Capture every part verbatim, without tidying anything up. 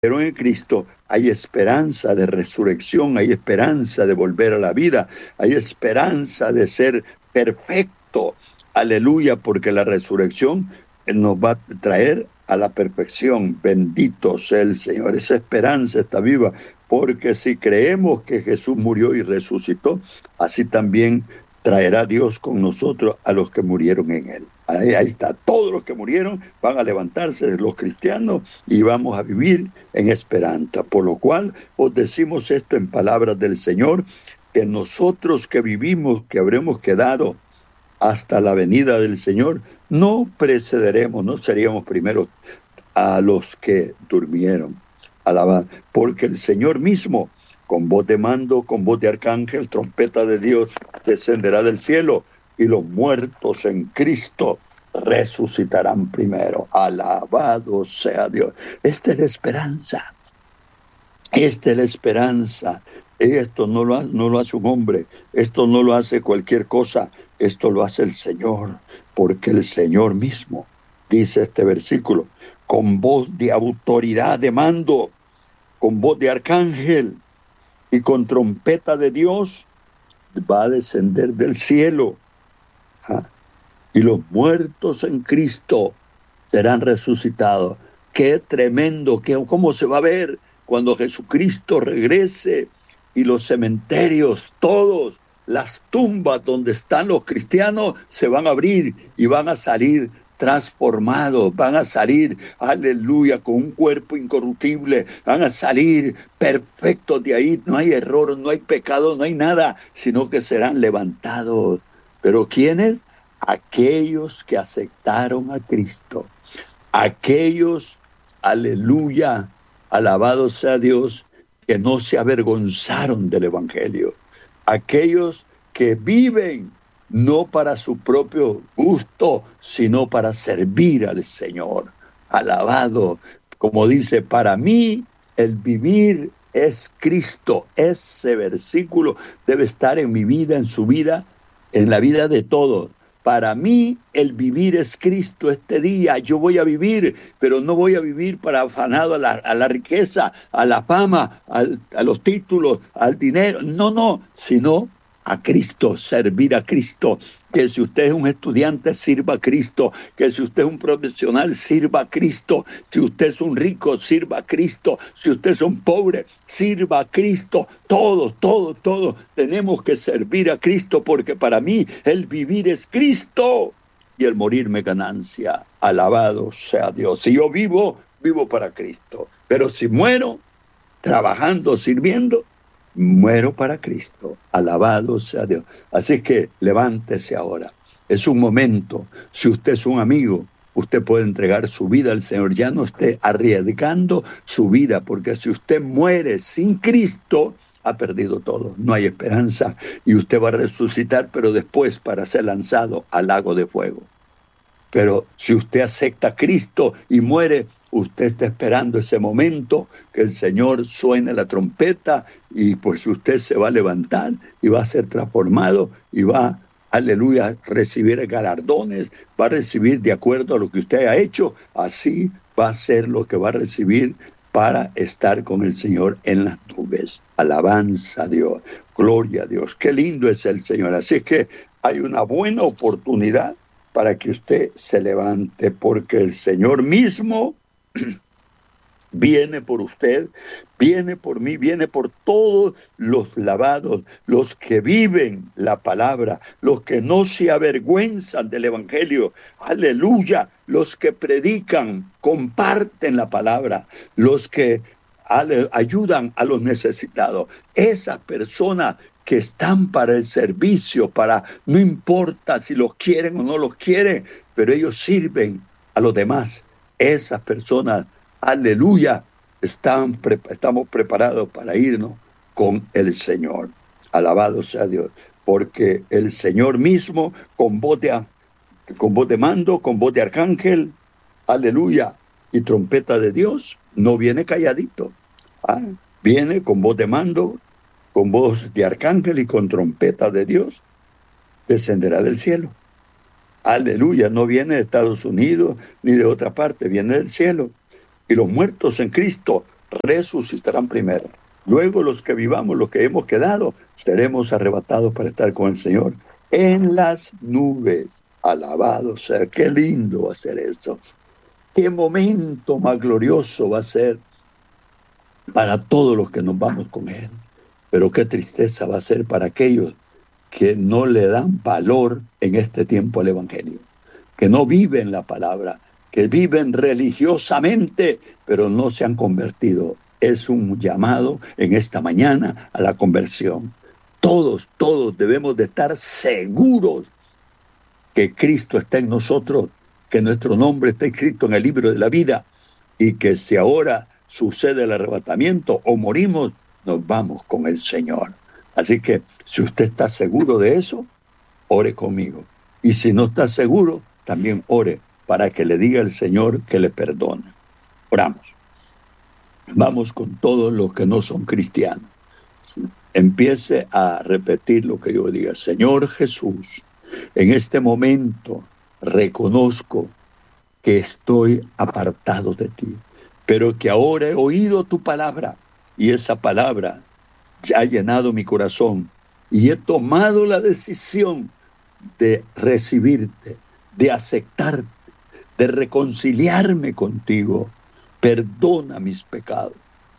Pero en Cristo hay esperanza de resurrección, hay esperanza de volver a la vida, hay esperanza de ser perfecto. Aleluya, porque la resurrección nos va a traer a la perfección. Bendito sea el Señor. Esa esperanza está viva, porque si creemos que Jesús murió y resucitó, así también traerá Dios con nosotros a los que murieron en él. Ahí, ahí está, todos los que murieron van a levantarse, los cristianos, y vamos a vivir en esperanza. Por lo cual os decimos esto en palabras del Señor, que nosotros que vivimos, que habremos quedado hasta la venida del Señor, no precederemos, no seríamos primeros a los que durmieron. Alabad, porque el Señor mismo, con voz de mando, con voz de arcángel, trompeta de Dios, descenderá del cielo, y los muertos en Cristo resucitarán primero. Alabado sea Dios. Esta es la esperanza. Esta es la esperanza. Esto no lo, no lo hace un hombre. Esto no lo hace cualquier cosa. Esto lo hace el Señor. Porque el Señor mismo, dice este versículo, con voz de autoridad, de mando, con voz de arcángel y con trompeta de Dios, va a descender del cielo. ¿Ah? Y los muertos en Cristo serán resucitados. ¡Qué tremendo! Qué, ¿Cómo se va a ver cuando Jesucristo regrese y los cementerios, todos, las tumbas donde están los cristianos, se van a abrir y van a salir transformados, van a salir, aleluya, con un cuerpo incorruptible, van a salir perfectos de ahí, no hay error, no hay pecado, no hay nada, sino que serán levantados. ¿Pero quiénes? Aquellos que aceptaron a Cristo, aquellos, aleluya, alabado sea Dios, que no se avergonzaron del Evangelio, aquellos que viven no para su propio gusto, sino para servir al Señor. Alabado, como dice, para mí el vivir es Cristo. Ese versículo debe estar en mi vida, en su vida, en la vida de todos. Para mí el vivir es Cristo. Este día yo voy a vivir, pero no voy a vivir para afanado a la, a la riqueza, a la fama, al, a los títulos, al dinero. No, no, sino a Cristo, servir a Cristo. Que si usted es un estudiante, sirva a Cristo. Que si usted es un profesional, sirva a Cristo. Si usted es un rico, sirva a Cristo. Si usted es un pobre, sirva a Cristo. Todos, todos, todos tenemos que servir a Cristo, porque para mí el vivir es Cristo y el morirme es ganancia. Alabado sea Dios. Si yo vivo, vivo para Cristo. Pero si muero trabajando, sirviendo, muero para Cristo. Alabado sea Dios. Así que levántese ahora. Es un momento. Si usted es un amigo, usted puede entregar su vida al Señor. Ya no esté arriesgando su vida, porque si usted muere sin Cristo, ha perdido todo. No hay esperanza. Y usted va a resucitar, pero después para ser lanzado al lago de fuego. Pero si usted acepta a Cristo y muere, usted está esperando ese momento que el Señor suene la trompeta, y pues usted se va a levantar y va a ser transformado y va, aleluya, a recibir galardones, va a recibir de acuerdo a lo que usted ha hecho. Así va a ser lo que va a recibir para estar con el Señor en las nubes. Alabanza a Dios, gloria a Dios. Qué lindo es el Señor. Así que hay una buena oportunidad para que usted se levante, porque el Señor mismo viene por usted, viene por mí, viene por todos los lavados, los que viven la palabra, los que no se avergüenzan del Evangelio, aleluya, los que predican, comparten la palabra, los que ayudan a los necesitados. Esas personas que están para el servicio, para, no importa si los quieren o no los quieren, pero ellos sirven a los demás. Esas personas, aleluya, están, estamos preparados para irnos con el Señor. Alabado sea Dios, porque el Señor mismo, con voz de, con voz de mando, con voz de arcángel, aleluya, y trompeta de Dios, no viene calladito. ¿Ah? Viene con voz de mando, con voz de arcángel y con trompeta de Dios, descenderá del cielo. Aleluya, no viene de Estados Unidos ni de otra parte, viene del cielo. Y los muertos en Cristo resucitarán primero. Luego los que vivamos, los que hemos quedado, seremos arrebatados para estar con el Señor en las nubes. Alabado sea, qué lindo va a ser eso. Qué momento más glorioso va a ser para todos los que nos vamos con Él. Pero qué tristeza va a ser para aquellos que no le dan valor en este tiempo al Evangelio, que no viven la palabra, que viven religiosamente, pero no se han convertido. Es un llamado en esta mañana a la conversión. Todos, todos debemos de estar seguros que Cristo está en nosotros, que nuestro nombre está escrito en el libro de la vida y que si ahora sucede el arrebatamiento o morimos, nos vamos con el Señor. Así que si usted está seguro de eso, ore conmigo. Y si no está seguro, también ore para que le diga al Señor que le perdone. Oramos. Vamos con todos los que no son cristianos. Empiece a repetir lo que yo diga. Señor Jesús, en este momento reconozco que estoy apartado de ti, pero que ahora he oído tu palabra y esa palabra ya ha llenado mi corazón y he tomado la decisión de recibirte, de aceptarte, de reconciliarme contigo. Perdona mis pecados,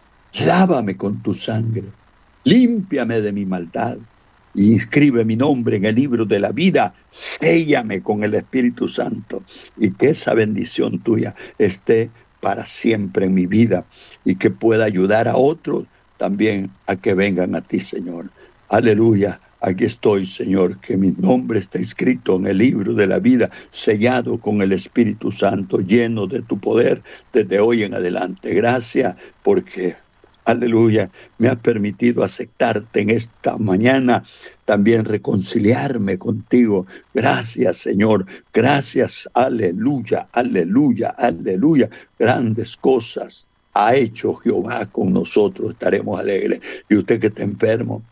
lávame con tu sangre, límpiame de mi maldad y inscribe mi nombre en el libro de la vida, séllame con el Espíritu Santo y que esa bendición tuya esté para siempre en mi vida y que pueda ayudar a otros también a que vengan a ti, Señor. Aleluya. Aquí estoy, Señor, que mi nombre está escrito en el libro de la vida, sellado con el Espíritu Santo, lleno de tu poder desde hoy en adelante. Gracias porque, aleluya, me has permitido aceptarte en esta mañana, también reconciliarme contigo. Gracias, Señor. Gracias, aleluya, aleluya, aleluya. Grandes cosas ha hecho Jehová con nosotros, estaremos alegres. Y usted que está enfermo,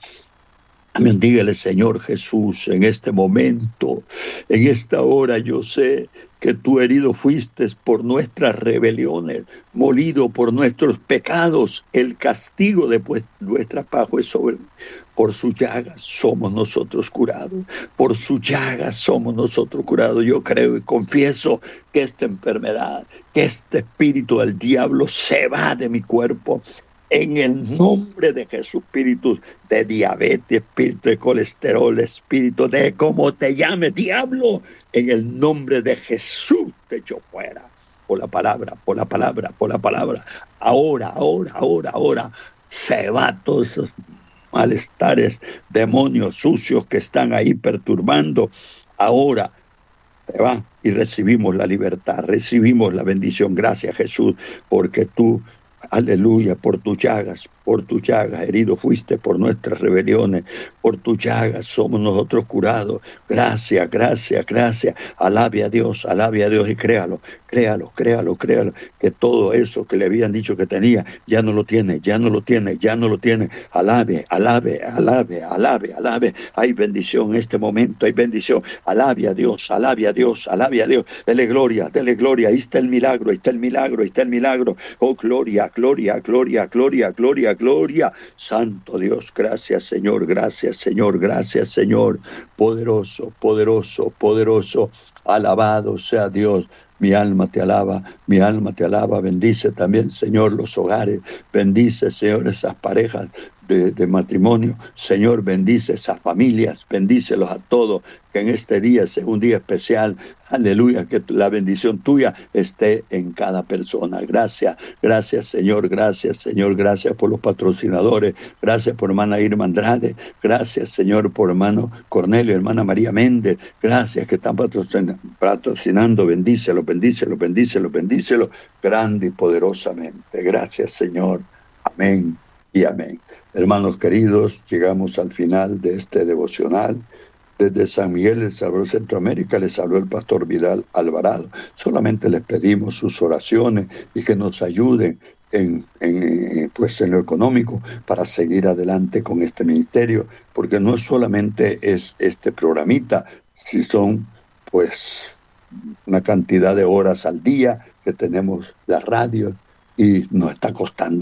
amén, dígale, Señor Jesús, en este momento, en esta hora, yo sé que tú herido fuiste por nuestras rebeliones, molido por nuestros pecados, el castigo de pues, nuestra paz fue sobre mí. Por sus llagas somos nosotros curados, por sus llagas somos nosotros curados. Yo creo y confieso que esta enfermedad, que este espíritu del diablo se va de mi cuerpo. En el nombre de Jesús, espíritu de diabetes, espíritu de colesterol, espíritu de como te llame, diablo, en el nombre de Jesús te echo fuera. Por la palabra, por la palabra, por la palabra. Ahora, ahora, ahora, ahora, se va todos esos malestares, demonios sucios que están ahí perturbando. Ahora se va y recibimos la libertad, recibimos la bendición. Gracias, Jesús, porque tú, aleluya, por tus llagas, por tus llagas, herido fuiste por nuestras rebeliones, por tus llagas somos nosotros curados. Gracias, gracias, gracias. Alabe a Dios, alabe a Dios y créalo, créalo, créalo, créalo, que todo eso que le habían dicho que tenía, ya no lo tiene, ya no lo tiene, ya no lo tiene. Alabe, alabe, alabe, alabe, alabe. Hay bendición en este momento, hay bendición. Alabe a Dios, alabe a Dios, alabe a Dios. Dele gloria, dele gloria. Ahí está el milagro, ahí está el milagro, ahí está el milagro. Oh, gloria, gloria, gloria, gloria, gloria, gloria. Santo Dios, gracias, Señor, gracias, Señor, gracias, Señor. Poderoso, poderoso, poderoso. Alabado sea Dios. Mi alma te alaba, mi alma te alaba. Bendice también, Señor, los hogares. Bendice, Señor, esas parejas de, de matrimonio. Señor, bendice esas familias. Bendícelos a todos. Que en este día sea un día especial. Aleluya, que la bendición tuya esté en cada persona. Gracias, gracias, Señor, gracias, Señor, gracias por los patrocinadores. Gracias por hermana Irma Andrade. Gracias, Señor, por hermano Cornelio, hermana María Méndez. Gracias que están patrocinando. Bendícelo, bendícelo, bendícelo, bendícelo, grande y poderosamente. Gracias, Señor. Amén y amén. Hermanos queridos, llegamos al final de este devocional. Desde San Miguel del Salvador, Centroamérica, les habló el pastor Vidal Alvarado. Solamente les pedimos sus oraciones y que nos ayuden en, en, pues en lo económico para seguir adelante con este ministerio, porque no solamente es este programita, si son pues una cantidad de horas al día que tenemos la radio y nos está costando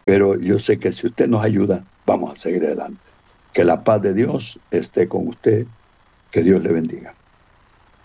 pero yo sé que si usted nos ayuda, vamos a seguir adelante. Que la paz de Dios esté con usted. Que Dios le bendiga.